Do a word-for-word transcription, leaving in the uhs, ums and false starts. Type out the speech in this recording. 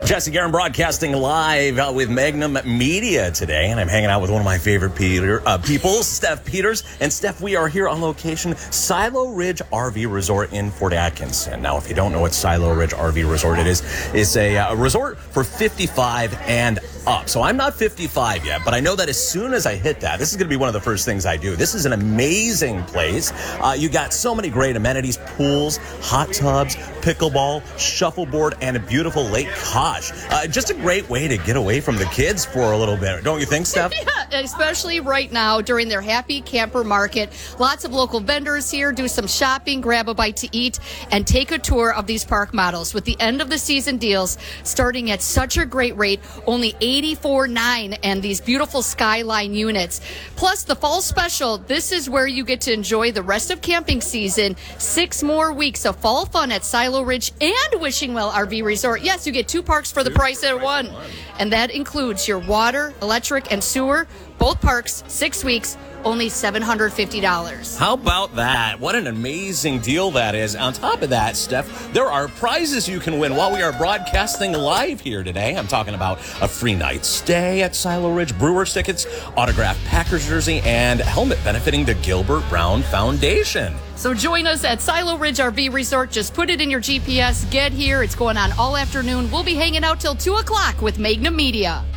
Jesse Guerin broadcasting live uh, with Magnum Media today, and I'm hanging out with one of my favorite Peter, uh, people, Steph Peters. And Steph, we are here on location, Silo Ridge R V Resort in Fort Atkinson. Now, if you don't know what Silo Ridge R V Resort it is, it's a, uh, a resort for fifty-five and up. So I'm not fifty-five yet, but I know that as soon as I hit that, this is going to be one of the first things I do. This is an amazing place. Uh, you got so many great amenities, pools, hot tubs, pickleball, shuffleboard, and a beautiful lake. Gosh, uh, just a great way to get away from the kids for a little bit. Don't you think, Steph? Yeah, especially right now during their Happy Camper Market. Lots of local vendors here. Do some shopping, grab a bite to eat, and take a tour of these park models with the end of the season deals starting at such a great rate, only eighty-four dollars and nine cents, and these beautiful Skyline units. Plus the fall special, this is where you get to enjoy the rest of camping season. Six more weeks of fall fun at Silo Ridge and Wishing Well R V Resort. Yes, you get two parks for the price of one. And that includes your water, electric, and sewer. Both parks, six weeks, only seven hundred fifty dollars. How about that? What an amazing deal that is. On top of that, Steph, there are prizes you can win while we are broadcasting live here today. I'm talking about a free night stay at Silo Ridge, Brewers tickets, autographed Packers jersey, and a helmet benefiting the Gilbert Brown Foundation. So join us at Silo Ridge R V Resort. Just put it in your G P S. Get here. It's going on all afternoon. We'll be hanging out till two o'clock with Magnum Media.